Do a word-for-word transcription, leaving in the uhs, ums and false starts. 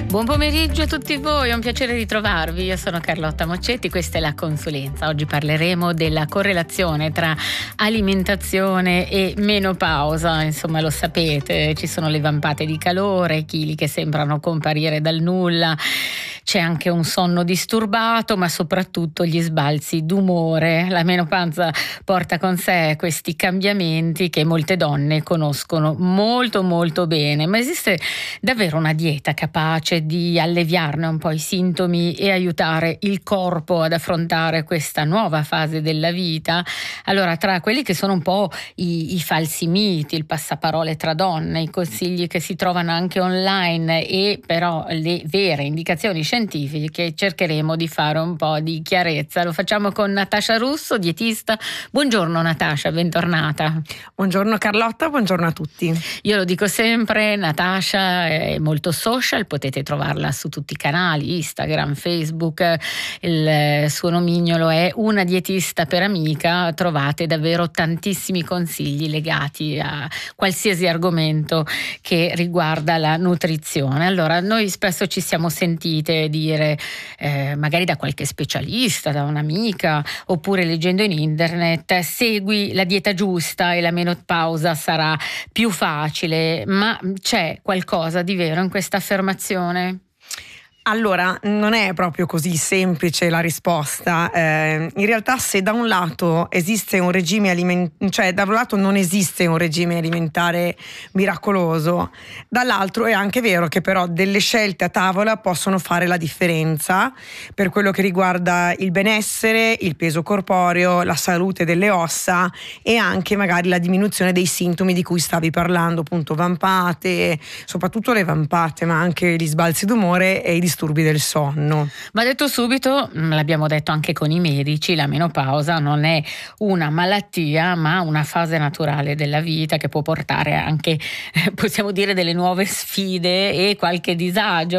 Buon pomeriggio a tutti voi, è un piacere ritrovarvi. Io sono Carlotta Moccetti, questa è La Consulenza. Oggi parleremo della correlazione tra alimentazione e menopausa. Insomma, lo sapete, ci sono le vampate di calore, chili che sembrano comparire dal nulla, c'è anche un sonno disturbato, ma soprattutto gli sbalzi d'umore. La menopausa porta con sé questi cambiamenti che molte donne conoscono molto molto bene, ma esiste davvero una dieta capace di alleviarne un po' i sintomi e aiutare il corpo ad affrontare questa nuova fase della vita? Allora, tra quelli che sono un po' i, i falsi miti, il passaparole tra donne, i consigli che si trovano anche online e però le vere indicazioni scientifiche, cercheremo di fare un po' di chiarezza. Lo facciamo con Natascia Russo, dietista. Buongiorno Natascia, bentornata. Buongiorno Carlotta, buongiorno a tutti. Io lo dico sempre, Natascia è molto social, potete trovarla su tutti i canali, Instagram, Facebook, il suo nomignolo è Una Dietista per Amica. Trovate davvero tantissimi consigli legati a qualsiasi argomento che riguarda la nutrizione. Allora, noi spesso ci siamo sentite dire, eh, magari da qualche specialista, da un'amica, oppure leggendo in internet, segui la dieta giusta e la menopausa sarà più facile, ma c'è qualcosa di vero in questa affermazione? Allora, non è proprio così semplice la risposta. Eh, in realtà, se da un lato esiste un regime alimentare, cioè da un lato non esiste un regime alimentare miracoloso, dall'altro è anche vero che però delle scelte a tavola possono fare la differenza per quello che riguarda il benessere, il peso corporeo, la salute delle ossa e anche magari la diminuzione dei sintomi di cui stavi parlando, appunto vampate, soprattutto le vampate, ma anche gli sbalzi d'umore e i disturbi del sonno. Va detto subito, l'abbiamo detto anche con i medici, la menopausa non è una malattia ma una fase naturale della vita che può portare anche, possiamo dire, delle nuove sfide e qualche disagio.